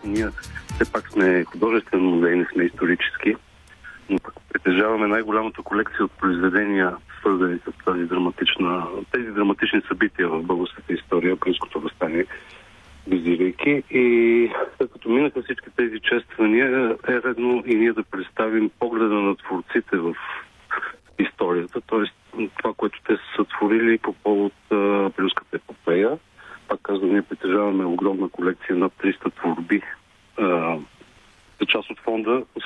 Ние все пак сме художествен музей, не сме исторически, но пък притежаваме най-голямата колекция от произведения, свързани с тези драматични събития в българската история, Априлското въстание, визирайки. И след като минаха всички тези чествания, е редно и ние да представим погледа на творците в историята, т.е. това, което те са сътворили по повод Априлската епопея. Пак казвам, ние притежаваме огромна колекция над 300 творби. За част от фонда